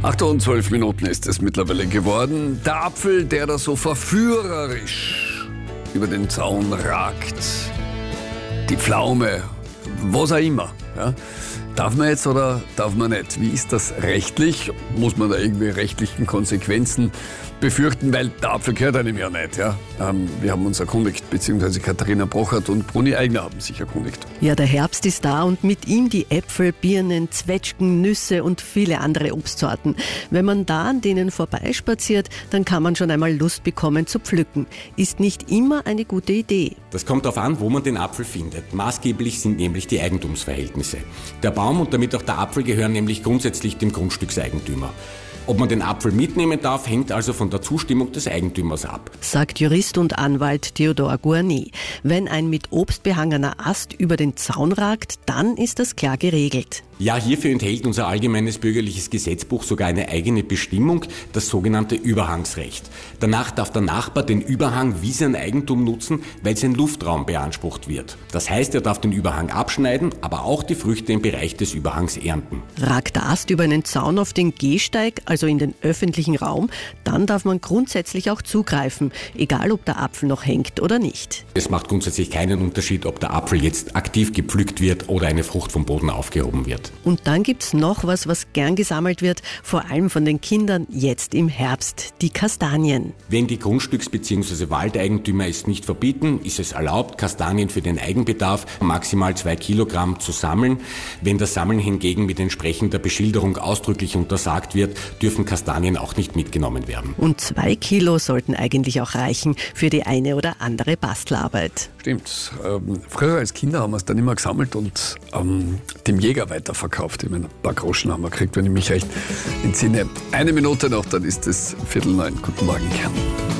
8:12 ist es mittlerweile geworden. Der Apfel, der da so verführerisch über den Zaun ragt. Die Pflaume, was auch immer. Ja. Darf man jetzt oder darf man nicht? Wie ist das rechtlich? Muss man da irgendwie rechtlichen Konsequenzen befürchten? Weil der Apfel gehört einem ja nicht. Ja? Wir haben uns erkundigt, beziehungsweise Katharina Brochert und Bruni Eigner haben sich erkundigt. Ja, der Herbst ist da und mit ihm die Äpfel, Birnen, Zwetschgen, Nüsse und viele andere Obstsorten. Wenn man da an denen vorbeispaziert, dann kann man schon einmal Lust bekommen zu pflücken. Ist nicht immer eine gute Idee. Das kommt darauf an, wo man den Apfel findet. Maßgeblich sind nämlich die Eigentumsverhältnisse. Der Baum und damit auch der Apfel gehören nämlich grundsätzlich dem Grundstückseigentümer. Ob man den Apfel mitnehmen darf, hängt also von der Zustimmung des Eigentümers ab, sagt Jurist und Anwalt Theodor Guarny. Wenn ein mit Obst behangener Ast über den Zaun ragt, dann ist das klar geregelt. Ja, hierfür enthält unser allgemeines bürgerliches Gesetzbuch sogar eine eigene Bestimmung, das sogenannte Überhangsrecht. Danach darf der Nachbar den Überhang wie sein Eigentum nutzen, weil sein Luftraum beansprucht wird. Das heißt, er darf den Überhang abschneiden, aber auch die Früchte im Bereich des Überhangs ernten. Ragt der Ast über einen Zaun auf den Gehsteig, also in den öffentlichen Raum, dann darf man grundsätzlich auch zugreifen, egal ob der Apfel noch hängt oder nicht. Es macht grundsätzlich keinen Unterschied, ob der Apfel jetzt aktiv gepflückt wird oder eine Frucht vom Boden aufgehoben wird. Und dann gibt's noch was gern gesammelt wird, vor allem von den Kindern jetzt im Herbst, die Kastanien. Wenn die Grundstücks- bzw. Waldeigentümer es nicht verbieten, ist es erlaubt, Kastanien für den Eigenbedarf maximal 2 Kilogramm zu sammeln. Wenn das Sammeln hingegen mit entsprechender Beschilderung ausdrücklich untersagt wird, dürfen Kastanien auch nicht mitgenommen werden. Und 2 Kilo sollten eigentlich auch reichen für die eine oder andere Bastelarbeit. Stimmt. Früher als Kinder haben wir es dann immer gesammelt und dem Jäger weiterverkauft. Ich meine, ein paar Groschen haben wir gekriegt, wenn ich mich recht entsinne. 1 Minute noch, dann ist es 8:45. Guten Morgen, Kern.